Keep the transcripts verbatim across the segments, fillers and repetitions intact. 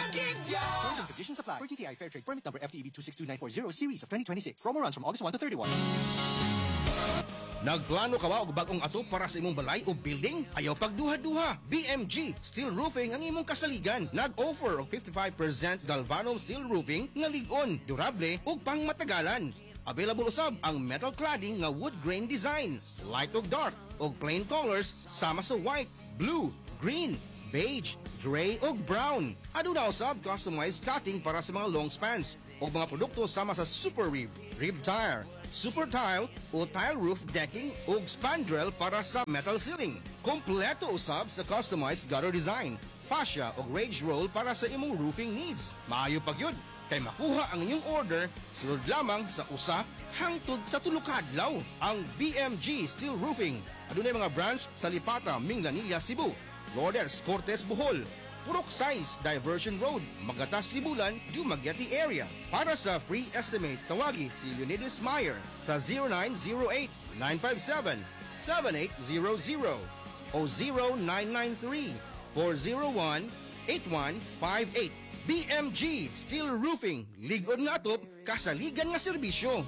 Terms and conditions apply. For T T I Fair Trade Permit number F T E B two six two nine four zero series of twenty twenty-six. Promo runs from August first to thirty-first. Nagplano ka ba og bagong ato para sa imong balay o building? Ayaw pagduha-duha. B M G Steel Roofing ang imong kasaligan. Nag-offer og fifty-five percent galvanum steel roofing nga lig-on, durable ug pangmatagalan. Available usab ang metal cladding nga wood grain design, light ug dark ug plain colors sama sa white, blue, green, beige, gray ug brown. Aduna usab customized cutting para sa mga long spans ug mga produkto sama sa super rib, rib tire, super tile o tile roof decking ug spandrel para sa metal ceiling. Kompleto usab sa customized gutter design, fascia ug rage roll para sa imong roofing needs. Maayo pagyud kay makuha ang inyong order sulod lamang sa usa hangtod sa tulo ka adlaw. Ang B M G Steel Roofing adunay mga branch sa Lipata, Minglanilla, Cebu, Lourdes, Cortes, Bohol, Purok Size, Diversion Road, Magatas, Libulan, Dumaguete area. Para sa free estimate, tawagi si Leonidas Meyer sa zero nine zero eight nine five seven seven eight zero zero o zero nine nine three four zero one eight one five eight. B M G Steel Roofing, lig-on nga atop, kasaligan nga serbisyo.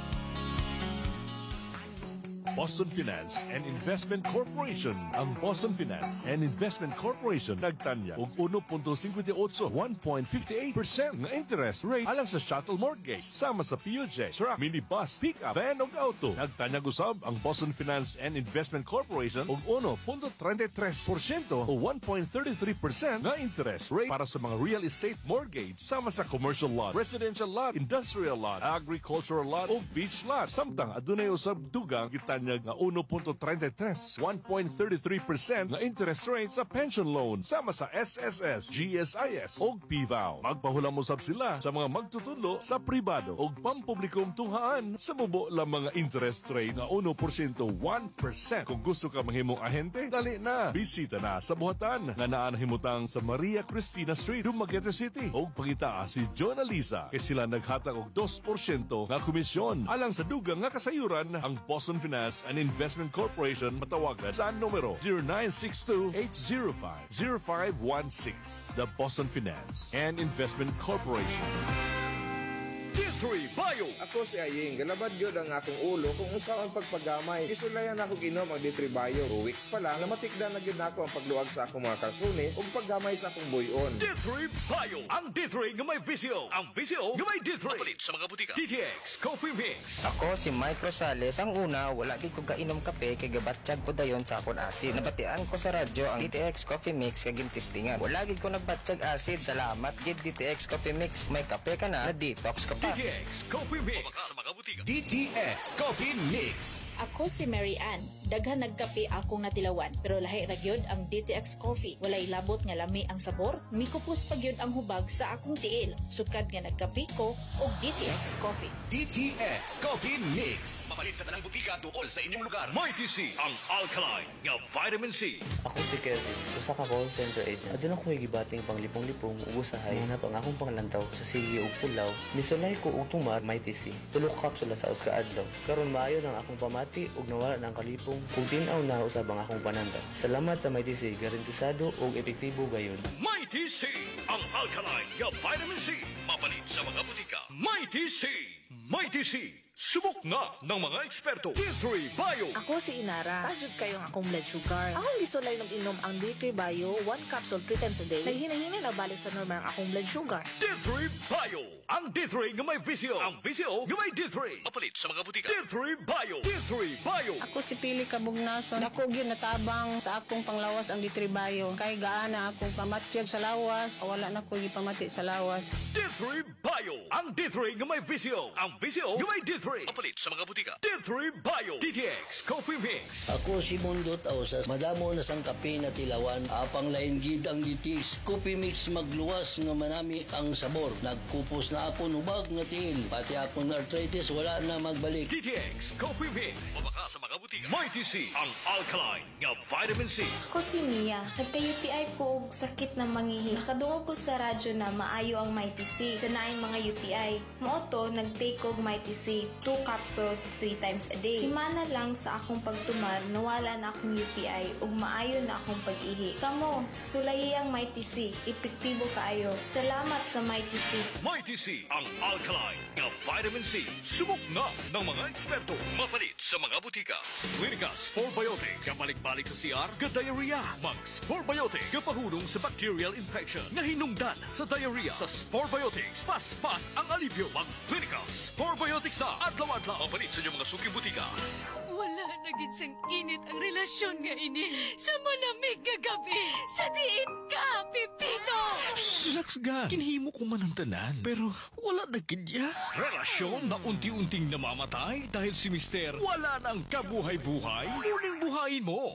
Boston Finance and Investment Corporation. Ang Boston Finance and Investment Corporation nagtanya og one point five eight, one point five eight percent nga interest rate alang sa shuttle mortgage sama sa P O J, truck, minibus, pick-up, van ug auto. Nagtanya gusab ang Boston Finance and Investment Corporation og one point three three percent o one point three three percent nga interest rate para sa mga real estate mortgage sama sa commercial lot, residential lot, industrial lot, agricultural lot ug beach lot. Samtang adunay usab dugang gitanya nga one point three three, one point three three percent nga interest rate sa pension loan sama sa S S S, G S I S ug P V A O. Magpahulam usab sila sa mga magtutulo sa pribado ug pampublikong tunghaan sa mubo lang mga interest rate nga one percent to one percent. Kung gusto ka manghimong ahente, dali na. Bisita na sa buhatan nga naa nahimutang sa Maria Cristina Street, Dumaguete City ug pangitaa si John Alisa kay sila naghatag og two percent nga komisyon alang sa dugang nga kasayuran. Ang Boston Finance and Investment Corporation matawagan sa numero zero nine six two eight zero five zero five one six. The Boston Finance and Investment Corporation. D three Bio. Ako si Aying, galabad yun ang akong ulo kung unsa ang pagpagamay. Isulayan ako ginom ang D three Bio. two weeks pa lang, namatikdan na gyud nako ang pagluag sa akong mga kalsones ug paggamay sa akong buyon. D three Bio. Ang D three nga may visio. Ang visio nga may D three. Papalit sa mga butika. D T X Coffee Mix. Ako si Mike Rosales. Ang una, wala gid ko kainom kape kay gabatsyag ko dayon sa akong asid. Nabatian ko sa radyo ang D T X Coffee Mix kay gintistingan. Wala gid ko nagbatsyag asid. Salamat gid D T X Coffee Mix. May kape ka na, na detox ka pa. D T X Coffee Mix. Sa mga butika. D T X Coffee Mix. Ako si Mary Ann. Daghan nagkape akong natilawan, pero lahi ra gyud ang D T X Coffee. Walay labot nga lami ang sabor, mikupos pa gyud ang hubag sa akong tiil. Sukad nga nagkape ko og D T X Coffee. D T X Coffee Mix. Mapalit sa tanang butika duol sa inyong lugar. Mighty C, ang alkaline nga vitamin C. Ako si Kevin, usa ka call center agent. Aduna ko gibating panglipong-lipong ug usahay hanap ang akong panglantaw sa sige ug pulaw. Misulay ko og tumar Mighty C. Tulo ka kapsula sa uska adlaw. Karon maayo nang akong pamati ug nawala nang kalipong kung tinaw na usab ang akong pananda. Salamat sa Mighty C, garantisado ug epektibo gayud. Mighty C, ang alkaline nga vitamin C. Mapalit sa mga butika. Mighty C, Mighty C. Subok na ng mga eksperto. D three Bio. Ako si Inara. Tajud kayong akong blood sugar. Akong gisulay ng inom ang D three Bio, one capsule three times a day. Naghinahina na balik sa normal ang akong blood sugar. D three Bio. Ang D three nga may visio. Ang visio nga may D three. Mapalit sa mga butika. D three Bio. D three Bio. Ako si Pili Kabugnason. Ako gyud natabang sa akong panglawas ang D three Bio. Kay gaana akong pamatyag sa lawas. Wala na ko gipamati sa lawas. D three Bio. Ang D three nga may visio. Ang visio nga may D three. Papalit sa mga butika. D three Bio. D T X Coffee Mix. Ako si Mundo Tausas. Madamo na sang kape na tilawan. Apang lain gid ang D T X Coffee Mix magluwas nga manami ang sabor. Nagkupos na ako nubag nga tiil. Pati ako na arthritis wala na magbalik. D T X Coffee Mix. Mabaka sa mga butika. Mighty C, ang alkaline nga vitamin C. Ako si Mia. Nagka-U T I ko og sakit na mangihi. Nakadungog ko sa radyo na maayo ang Mighty C. Sa naing mga mga U T I. Mooto, nag-take og Mighty C, two capsules, three times a day. Simana lang sa akong pagtumar, nawala na akong U T I ug maayo na akong pag-ihi. Kamo, sulayi ang Mighty C, epektibo kaayo. Salamat sa Mighty C. Mighty C, ang alkaline nga vitamin C. Subok na ng mga eksperto. Mapalit sa mga butika. Clinica Sporbiotics. Kapalik-balik sa C R, ka-diarrhea. Mag Sporbiotics. Kapahulong sa bacterial infection. Nga hinungdan sa diarrhea. Sa Sporbiotics, pas-pas ang alibyo. Mag Clinica Sporbiotics na. Adlaw-adlaw. Mapalit sa inyong mga suking butika. Wala na gid sang init ang relasyon nga ini. Sa malamig nga gabi, sa diin ka, Pipito! Relax ga. Kinhimo ko man ang tanan. Pero wala na kidya. Relasyon na unti-unting namamatay dahil si Mister wala nang kabuhay-buhay. Muling buhayin mo.